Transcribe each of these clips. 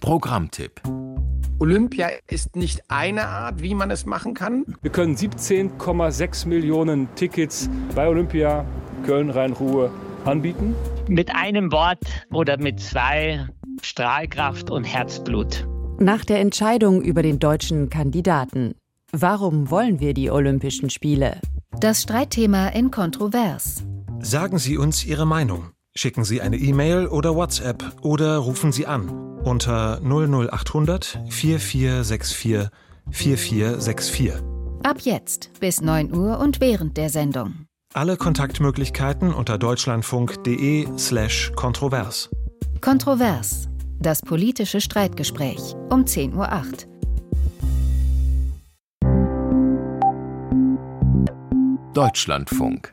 Programmtipp. Olympia ist nicht eine Art, wie man es machen kann. Wir können 17,6 Millionen Tickets bei Olympia Köln-Rhein-Ruhr anbieten. Mit einem Wort oder mit zwei: Strahlkraft und Herzblut. Nach der Entscheidung über den deutschen Kandidaten. Warum wollen wir die Olympischen Spiele? Das Streitthema in Kontrovers. Sagen Sie uns Ihre Meinung. Schicken Sie eine E-Mail oder WhatsApp oder rufen Sie an unter 00800 4464 4464. Ab jetzt bis 9 Uhr und während der Sendung. Alle Kontaktmöglichkeiten unter deutschlandfunk.de/kontrovers. Kontrovers. Das politische Streitgespräch um 10:08 Uhr. 8 Deutschlandfunk.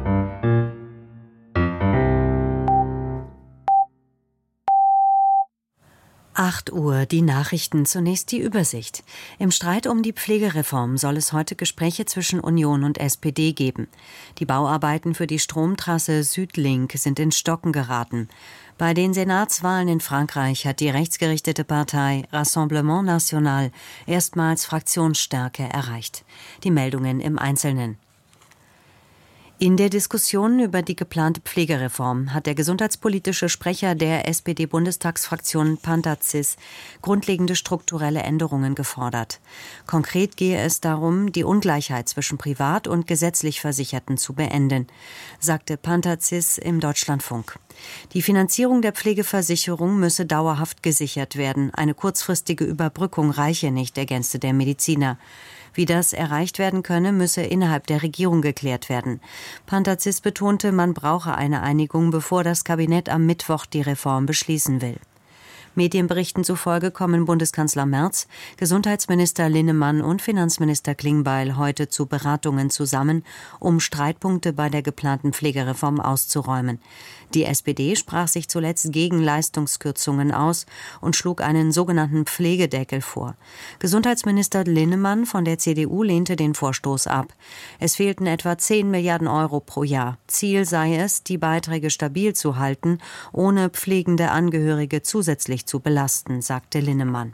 Uhr, die Nachrichten, zunächst die Übersicht. Im Streit um die Pflegereform soll es heute Gespräche zwischen Union und SPD geben. Die Bauarbeiten für die Stromtrasse Südlink sind ins Stocken geraten. Bei den Senatswahlen in Frankreich hat die rechtsgerichtete Partei Rassemblement National erstmals Fraktionsstärke erreicht. Die Meldungen im Einzelnen. In der Diskussion über die geplante Pflegereform hat der gesundheitspolitische Sprecher der SPD-Bundestagsfraktion Pantatzis grundlegende strukturelle Änderungen gefordert. Konkret gehe es darum, die Ungleichheit zwischen privat und gesetzlich Versicherten zu beenden, sagte Pantatzis im Deutschlandfunk. Die Finanzierung der Pflegeversicherung müsse dauerhaft gesichert werden. Eine kurzfristige Überbrückung reiche nicht, ergänzte der Mediziner. Wie das erreicht werden könne, müsse innerhalb der Regierung geklärt werden. Pantatzis betonte, man brauche eine Einigung, bevor das Kabinett am Mittwoch die Reform beschließen will. Medienberichten zufolge kommen Bundeskanzler Merz, Gesundheitsminister Linnemann und Finanzminister Klingbeil heute zu Beratungen zusammen, um Streitpunkte bei der geplanten Pflegereform auszuräumen. Die SPD sprach sich zuletzt gegen Leistungskürzungen aus und schlug einen sogenannten Pflegedeckel vor. Gesundheitsminister Linnemann von der CDU lehnte den Vorstoß ab. Es fehlten etwa 10 Milliarden Euro pro Jahr. Ziel sei es, die Beiträge stabil zu halten, ohne pflegende Angehörige zusätzlich zu belasten, sagte Linnemann.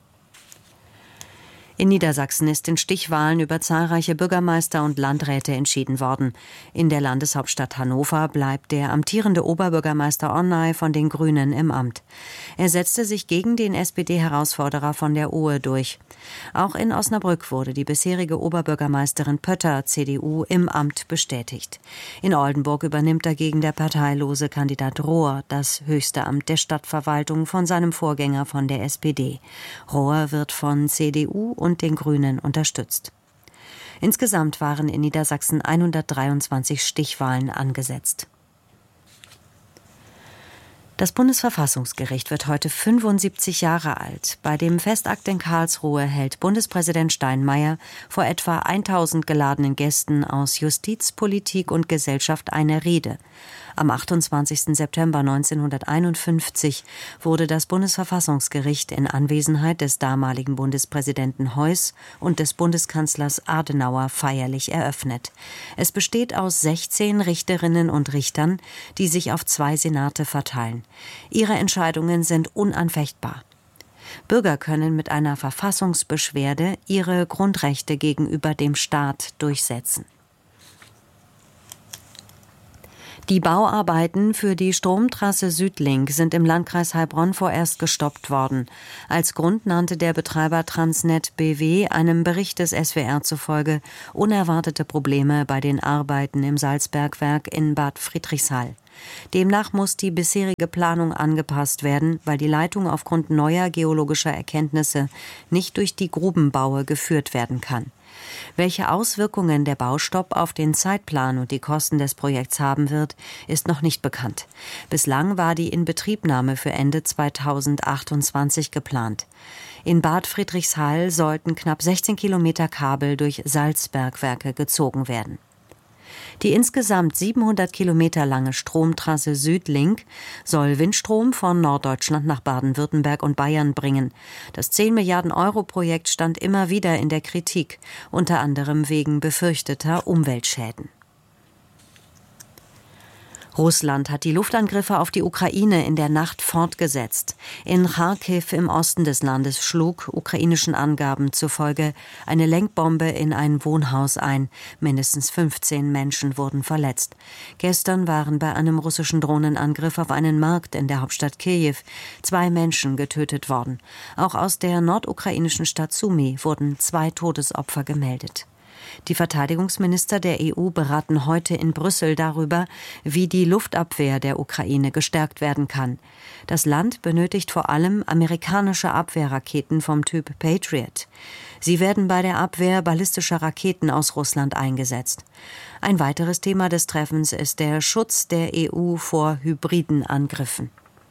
In Niedersachsen ist in Stichwahlen über zahlreiche Bürgermeister und Landräte entschieden worden. In der Landeshauptstadt Hannover bleibt der amtierende Oberbürgermeister Ornay von den Grünen im Amt. Er setzte sich gegen den SPD-Herausforderer von der Ohe durch. Auch in Osnabrück wurde die bisherige Oberbürgermeisterin Pötter, CDU, im Amt bestätigt. In Oldenburg übernimmt dagegen der parteilose Kandidat Rohr das höchste Amt der Stadtverwaltung von seinem Vorgänger von der SPD. Rohr wird von CDU und den Grünen unterstützt. Insgesamt waren in Niedersachsen 123 Stichwahlen angesetzt. Das Bundesverfassungsgericht wird heute 75 Jahre alt. Bei dem Festakt in Karlsruhe hält Bundespräsident Steinmeier vor etwa 1000 geladenen Gästen aus Justiz, Politik und Gesellschaft eine Rede. Am 28. September 1951 wurde das Bundesverfassungsgericht in Anwesenheit des damaligen Bundespräsidenten Heuss und des Bundeskanzlers Adenauer feierlich eröffnet. Es besteht aus 16 Richterinnen und Richtern, die sich auf 2 Senate verteilen. Ihre Entscheidungen sind unanfechtbar. Bürger können mit einer Verfassungsbeschwerde ihre Grundrechte gegenüber dem Staat durchsetzen. Die Bauarbeiten für die Stromtrasse Südlink sind im Landkreis Heilbronn vorerst gestoppt worden. Als Grund nannte der Betreiber Transnet BW einem Bericht des SWR zufolge unerwartete Probleme bei den Arbeiten im Salzbergwerk in Bad Friedrichshall. Demnach muss die bisherige Planung angepasst werden, weil die Leitung aufgrund neuer geologischer Erkenntnisse nicht durch die Grubenbaue geführt werden kann. Welche Auswirkungen der Baustopp auf den Zeitplan und die Kosten des Projekts haben wird, ist noch nicht bekannt. Bislang war die Inbetriebnahme für Ende 2028 geplant. In Bad Friedrichshall sollten knapp 16 Kilometer Kabel durch Salzbergwerke gezogen werden. Die insgesamt 700 Kilometer lange Stromtrasse Südlink soll Windstrom von Norddeutschland nach Baden-Württemberg und Bayern bringen. Das 10 Milliarden Euro Projekt stand immer wieder in der Kritik, unter anderem wegen befürchteter Umweltschäden. Russland hat die Luftangriffe auf die Ukraine in der Nacht fortgesetzt. In Charkiw im Osten des Landes schlug ukrainischen Angaben zufolge eine Lenkbombe in ein Wohnhaus ein. Mindestens 15 Menschen wurden verletzt. Gestern waren bei einem russischen Drohnenangriff auf einen Markt in der Hauptstadt Kiew 2 Menschen getötet worden. Auch aus der nordukrainischen Stadt Sumy wurden 2 Todesopfer gemeldet. Die Verteidigungsminister der EU beraten heute in Brüssel darüber, wie die Luftabwehr der Ukraine gestärkt werden kann. Das Land benötigt vor allem amerikanische Abwehrraketen vom Typ Patriot. Sie werden bei der Abwehr ballistischer Raketen aus Russland eingesetzt. Ein weiteres Thema des Treffens ist der Schutz der EU vor hybriden Angriffen.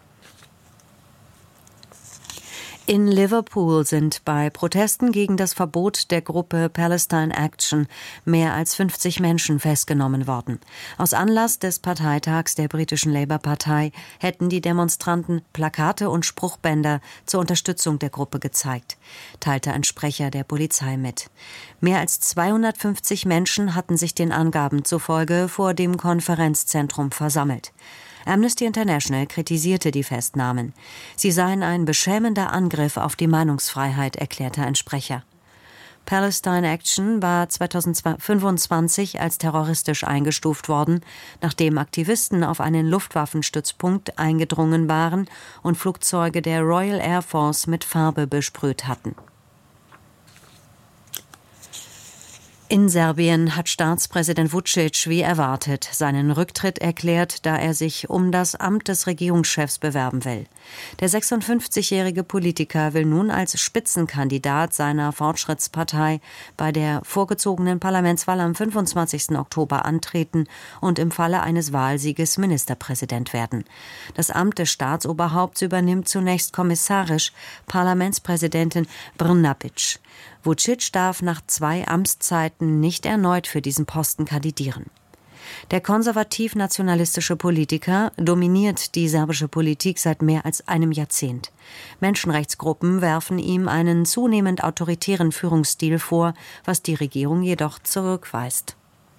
In Liverpool sind bei Protesten gegen das Verbot der Gruppe Palestine Action mehr als 50 Menschen festgenommen worden. Aus Anlass des Parteitags der britischen Labour-Partei hätten die Demonstranten Plakate und Spruchbänder zur Unterstützung der Gruppe gezeigt, teilte ein Sprecher der Polizei mit. Mehr als 250 Menschen hatten sich den Angaben zufolge vor dem Konferenzzentrum versammelt. Amnesty International kritisierte die Festnahmen. Sie seien ein beschämender Angriff auf die Meinungsfreiheit, erklärte ein Sprecher. Palestine Action war 2025 als terroristisch eingestuft worden, nachdem Aktivisten auf einen Luftwaffenstützpunkt eingedrungen waren und Flugzeuge der Royal Air Force mit Farbe besprüht hatten. In Serbien hat Staatspräsident Vučić wie erwartet seinen Rücktritt erklärt, da er sich um das Amt des Regierungschefs bewerben will. Der 56-jährige Politiker will nun als Spitzenkandidat seiner Fortschrittspartei bei der vorgezogenen Parlamentswahl am 25. Oktober antreten und im Falle eines Wahlsieges Ministerpräsident werden. Das Amt des Staatsoberhaupts übernimmt zunächst kommissarisch Parlamentspräsidentin Brnabić. Vučić darf nach 2 Amtszeiten nicht erneut für diesen Posten kandidieren. Der konservativ-nationalistische Politiker dominiert die serbische Politik seit mehr als einem Jahrzehnt. Menschenrechtsgruppen werfen ihm einen zunehmend autoritären Führungsstil vor, was die Regierung jedoch zurückweist.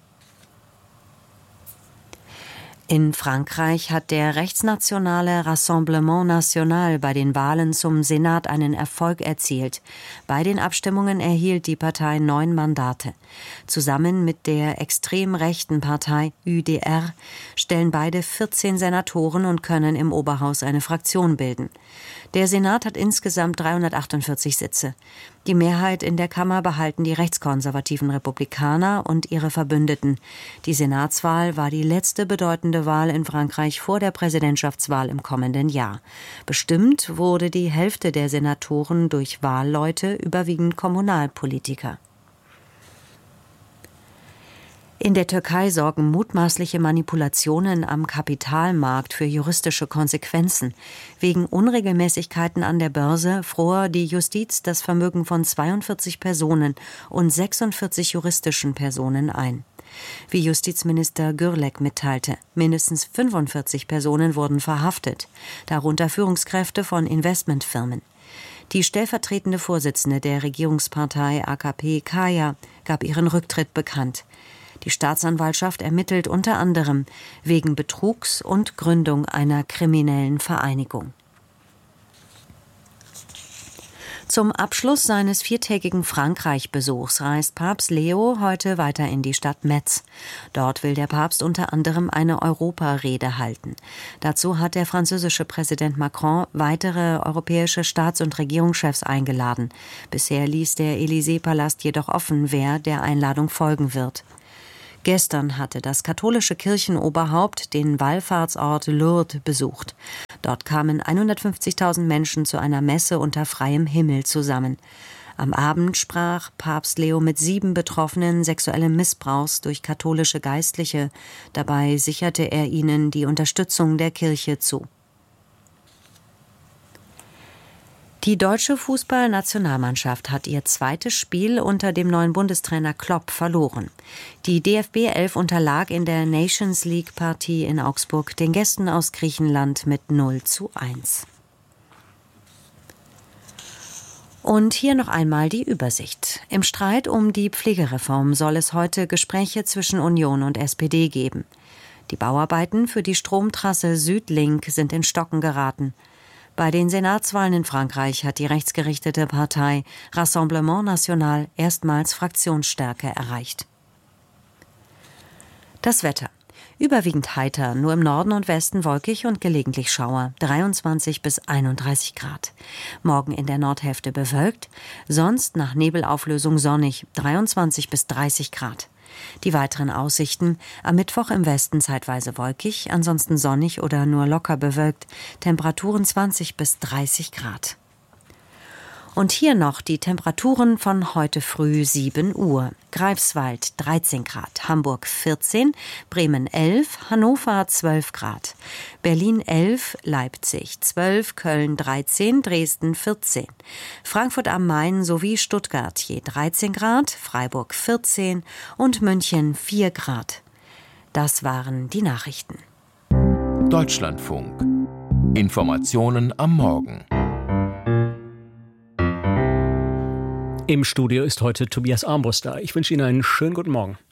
In Frankreich hat der rechtsnationale Rassemblement National bei den Wahlen zum Senat einen Erfolg erzielt. Bei den Abstimmungen erhielt die Partei 9 Mandate. Zusammen mit der extrem rechten Partei UDR stellen beide 14 Senatoren und können im Oberhaus eine Fraktion bilden. Der Senat hat insgesamt 348 Sitze. Die Mehrheit in der Kammer behalten die rechtskonservativen Republikaner und ihre Verbündeten. Die Senatswahl war die letzte bedeutende Wahl in Frankreich vor der Präsidentschaftswahl im kommenden Jahr. Bestimmt wurde die Hälfte der Senatoren durch Wahlleute, überwiegend Kommunalpolitiker. In der Türkei sorgen mutmaßliche Manipulationen am Kapitalmarkt für juristische Konsequenzen. Wegen Unregelmäßigkeiten an der Börse fror die Justiz das Vermögen von 42 Personen und 46 juristischen Personen ein. Wie Justizminister Gürlek mitteilte, mindestens 45 Personen wurden verhaftet, darunter Führungskräfte von Investmentfirmen. Die stellvertretende Vorsitzende der Regierungspartei AKP Kaya gab ihren Rücktritt bekannt. Die Staatsanwaltschaft ermittelt unter anderem wegen Betrugs und Gründung einer kriminellen Vereinigung. Zum Abschluss seines 4-tägigen Frankreich-Besuchs reist Papst Leo heute weiter in die Stadt Metz. Dort will der Papst unter anderem eine Europarede halten. Dazu hat der französische Präsident Macron weitere europäische Staats- und Regierungschefs eingeladen. Bisher ließ der Élysée-Palast jedoch offen, wer der Einladung folgen wird. Gestern hatte das katholische Kirchenoberhaupt den Wallfahrtsort Lourdes besucht. Dort kamen 150.000 Menschen zu einer Messe unter freiem Himmel zusammen. Am Abend sprach Papst Leo mit 7 Betroffenen sexuellen Missbrauchs durch katholische Geistliche. Dabei sicherte er ihnen die Unterstützung der Kirche zu. Die deutsche Fußballnationalmannschaft hat ihr zweites Spiel unter dem neuen Bundestrainer Klopp verloren. Die DFB 11 unterlag in der Nations League-Partie in Augsburg den Gästen aus Griechenland mit 0:1. Und hier noch einmal die Übersicht. Im Streit um die Pflegereform soll es heute Gespräche zwischen Union und SPD geben. Die Bauarbeiten für die Stromtrasse Südlink sind in Stocken geraten. Bei den Senatswahlen in Frankreich hat die rechtsgerichtete Partei Rassemblement National erstmals Fraktionsstärke erreicht. Das Wetter. Überwiegend heiter, nur im Norden und Westen wolkig und gelegentlich Schauer, 23 bis 31 Grad. Morgen in der Nordhälfte bewölkt, sonst nach Nebelauflösung sonnig, 23 bis 30 Grad. Die weiteren Aussichten: am Mittwoch im Westen zeitweise wolkig, ansonsten sonnig oder nur locker bewölkt, Temperaturen 20 bis 30 Grad. Und hier noch die Temperaturen von heute früh 7 Uhr. Greifswald 13 Grad, Hamburg 14, Bremen 11, Hannover 12 Grad, Berlin 11, Leipzig 12, Köln 13, Dresden 14, Frankfurt am Main sowie Stuttgart je 13 Grad, Freiburg 14 und München 4 Grad. Das waren die Nachrichten. Deutschlandfunk. Informationen am Morgen. Im Studio ist heute Tobias Armbruster. Ich wünsche Ihnen einen schönen guten Morgen.